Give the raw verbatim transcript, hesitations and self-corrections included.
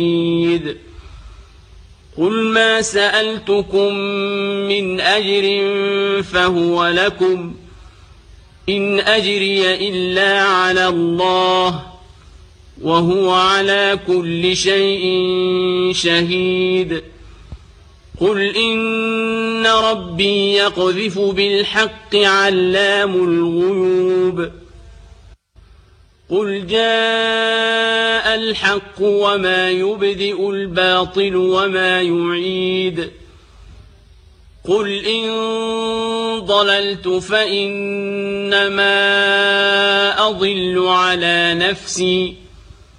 قل ما سألتكم من أجر فهو لكم إن أجري إلا على الله وهو على كل شيء شهيد قل إن ربي يقذف بالحق علام الغيوب قل جاء الحق وما يبدئ الباطل وما يعيد قل إن ضللت فإنما أضل على نفسي